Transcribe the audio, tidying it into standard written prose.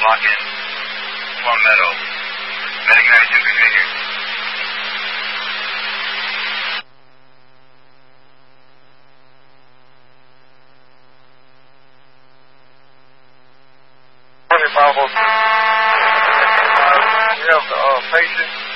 lock in. Plum Meadow. Medic 92, continue. Bravo. We have patient.